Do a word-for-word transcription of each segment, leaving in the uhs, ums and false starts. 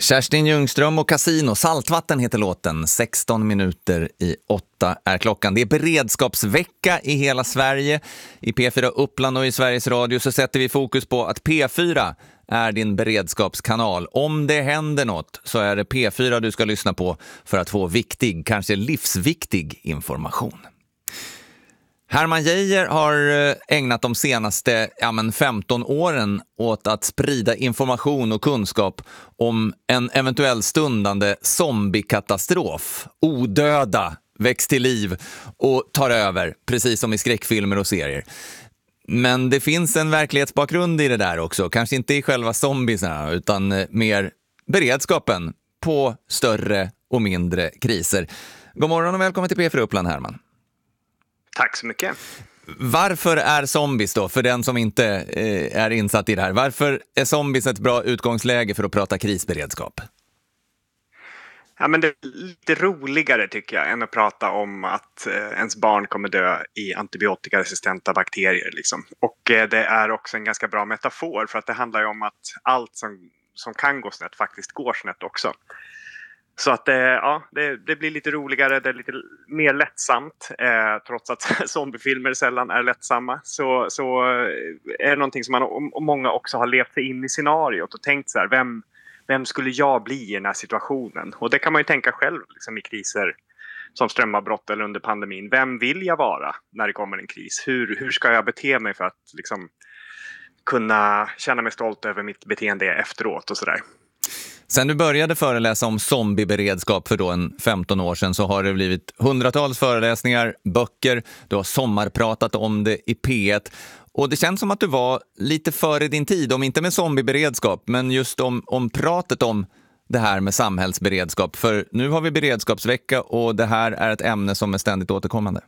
Kerstin Ljungström och Casino. Saltvatten heter låten. sexton minuter i åtta är klockan. Det är beredskapsvecka i hela Sverige. I P fyra Uppland och i Sveriges Radio så sätter vi fokus på att P fyra är din beredskapskanal. Om det händer något så är det P fyra du ska lyssna på för att få viktig, kanske livsviktig information. Herman Geijer har ägnat de senaste ja, men femton åren åt att sprida information och kunskap om en eventuell stundande zombiekatastrof. Odöda väcks till liv och tar över, precis som i skräckfilmer och serier. Men det finns en verklighetsbakgrund i det där också. Kanske inte i själva zombiesarna utan mer beredskapen på större och mindre kriser. God morgon och välkommen till P fyra Uppland, Herman. Tack så mycket. Varför är zombies då, för den som inte eh, är insatt i det här, varför är zombies ett bra utgångsläge för att prata krisberedskap? Ja, men det är lite roligare tycker jag än att prata om att eh, ens barn kommer dö i antibiotikaresistenta bakterier. Liksom. Och eh, det är också en ganska bra metafor för att det handlar ju om att allt som, som kan gå snett faktiskt går snett också. Så att eh, ja, det, det blir lite roligare, det är lite mer lättsamt. Eh, trots att zombiefilmer sällan är lättsamma så, så är det någonting som man och många också har levt sig in i scenariot och tänkt så här, vem, vem skulle jag bli i den här situationen? Och det kan man ju tänka själv liksom, i kriser som strömavbrott eller under pandemin. Vem vill jag vara när det kommer en kris? Hur, hur ska jag bete mig för att liksom, kunna känna mig stolt över mitt beteende efteråt och sådär? Sen du började föreläsa om zombieberedskap för då en femton år sedan så har det blivit hundratals föreläsningar, böcker, du har sommarpratat om det i P ett och det känns som att du var lite före din tid, om inte med zombieberedskap men just om, om pratet om det här med samhällsberedskap, för nu har vi beredskapsvecka och det här är ett ämne som är ständigt återkommande.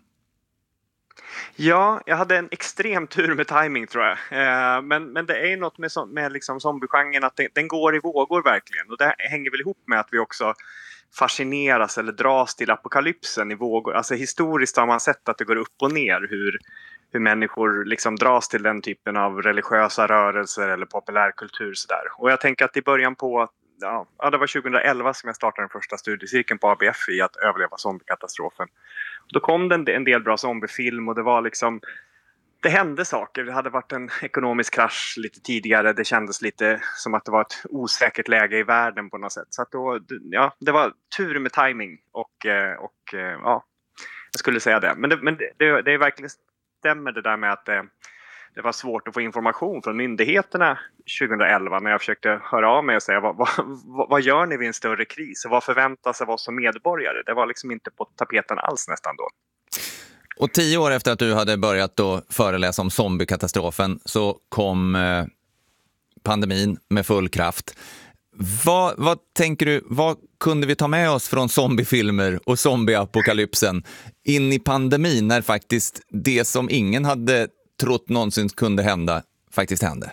Ja, jag hade en extrem tur med timing tror jag. Eh, men, men det är ju något med, med liksom zombiegenren att det, den går i vågor verkligen. Och det hänger väl ihop med att vi också fascineras eller dras till apokalypsen i vågor. Alltså historiskt har man sett att det går upp och ner hur, hur människor liksom dras till den typen av religiösa rörelser eller populärkultur sådär. Och jag tänker att i början på Ja, det var tjugoelva som jag startade den första studiecirkeln på A B F i att överleva zombiekatastrofen. Då kom det en del bra zombiefilm och det var liksom det hände saker. Det hade varit en ekonomisk krasch lite tidigare. Det kändes lite som att det var ett osäkert läge i världen på något sätt. Så att då, ja, det var tur med timing och, och ja, jag skulle säga det. Men det, men det, det är verkligen stämmer det där med att det, det var svårt att få information från myndigheterna tjugoelva när jag försökte höra av mig och säga vad, vad, vad gör ni vid en större kris och vad förväntas av oss som medborgare? Det var liksom inte på tapeten alls nästan då. Och tio år efter att du hade börjat då föreläsa om zombiekatastrofen så kom eh, pandemin med full kraft. Vad, vad tänker du, vad kunde vi ta med oss från zombiefilmer och zombieapokalypsen in i pandemin när faktiskt det som ingen hade trott någonsin kunde hända faktiskt hände?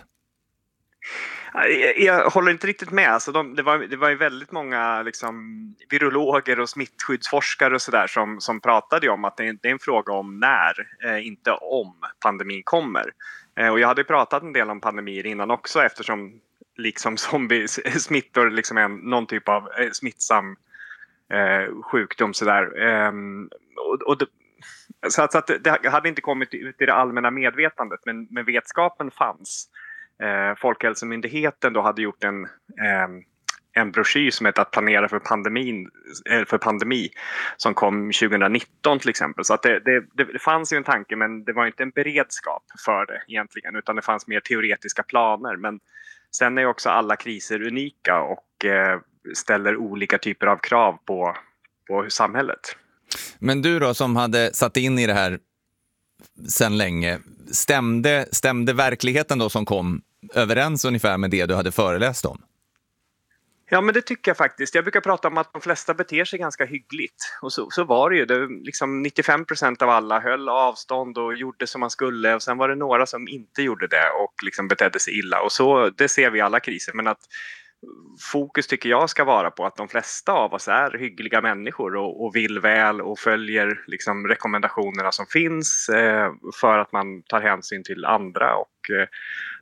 Jag, jag håller inte riktigt med. Alltså de, det, var, det var ju väldigt många liksom, virologer och smittskyddsforskare och sådär som, som pratade om att det, det är en fråga om när, eh, inte om pandemin kommer. Eh, och jag hade pratat en del om pandemier innan också eftersom liksom zombie-smittor liksom är någon typ av eh, smittsam eh, sjukdom sådär. Eh, och, och det, Så att, så att det hade inte kommit ut i det allmänna medvetandet men, men vetskapen fanns. Eh, Folkhälsomyndigheten då hade gjort en, eh, en broschyr som heter att planera för, pandemin, eh, för pandemi som kom tjugonitton till exempel. Så att det, det, det fanns ju en tanke men det var inte en beredskap för det egentligen utan det fanns mer teoretiska planer. Men sen är också alla kriser unika och eh, ställer olika typer av krav på, på samhället. Men du då som hade satt in i det här sedan länge, stämde, stämde verkligheten då som kom överens ungefär med det du hade föreläst om? Ja, men det tycker jag faktiskt. Jag brukar prata om att de flesta beter sig ganska hyggligt. Och så, så var det ju. Det, liksom nittiofem procent av alla höll avstånd och gjorde som man skulle. Och sen var det några som inte gjorde det och liksom betedde sig illa. Och så, det ser vi i alla kriser. Men att fokus tycker jag ska vara på att de flesta av oss är hyggliga människor och, och vill väl och följer liksom rekommendationerna som finns eh, för att man tar hänsyn till andra och eh,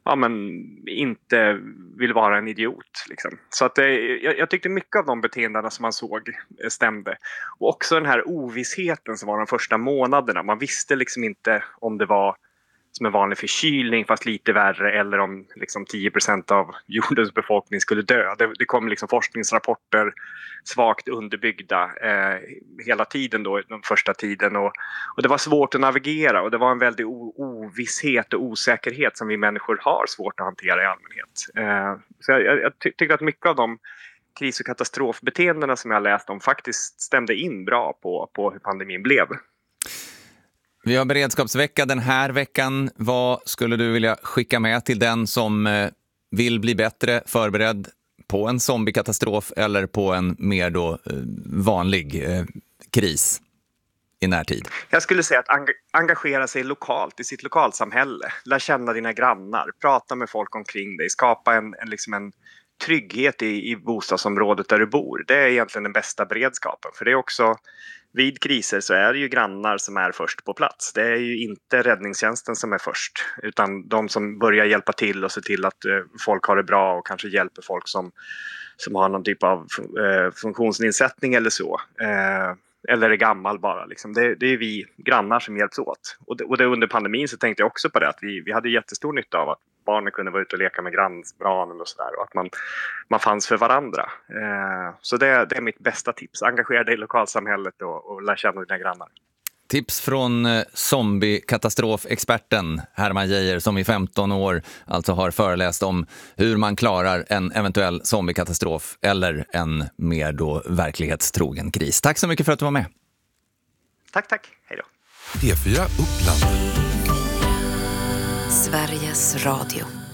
ja, men inte vill vara en idiot. Liksom. Så att det, jag, jag tyckte mycket av de beteendena som man såg stämde. Och också den här ovissheten som var de första månaderna. Man visste liksom inte om det var som en vanlig förkylning fast lite värre eller om liksom tio procent av jordens befolkning skulle dö. Det, det kom liksom forskningsrapporter svagt underbyggda eh, hela tiden då, den första tiden. Och, och det var svårt att navigera och det var en väldig o- ovisshet och osäkerhet som vi människor har svårt att hantera i allmänhet. Eh, så jag, jag ty- tycker att mycket av de kris- och katastrofbeteendena som jag läst om faktiskt stämde in bra på, på hur pandemin blev. Vi har beredskapsvecka den här veckan. Vad skulle du vilja skicka med till den som eh, vill bli bättre förberedd på en zombiekatastrof eller på en mer då, eh, vanlig eh, kris i närtid? Jag skulle säga att eng- engagera sig lokalt i sitt lokalsamhälle. Lär känna dina grannar, prata med folk omkring dig, skapa en, en, liksom en trygghet i, i bostadsområdet där du bor. Det är egentligen den bästa beredskapen. För det är också, vid kriser så är det ju grannar som är först på plats. Det är ju inte räddningstjänsten som är först, utan de som börjar hjälpa till och se till att eh, folk har det bra och kanske hjälper folk som, som har någon typ av eh, funktionsnedsättning eller så. Eh, eller är gammal bara. Liksom. Det, det är vi grannar som hjälps åt. Och, det, och det under pandemin så tänkte jag också på det att vi, vi hade jättestor nytta av att barnen kunde vara ute och leka med grannbarnen och sådär. Och att man, man fanns för varandra. Eh, så det, det är mitt bästa tips. Engagera dig i lokalsamhället och, och lär känna dina grannar. Tips från eh, zombie-katastrofexperten Herman Geijer som i femton år alltså har föreläst om hur man klarar en eventuell zombiekatastrof eller en mer då verklighetstrogen kris. Tack så mycket för att du var med. Tack, tack. Hej då. P fyra Uppland. Sveriges Radio.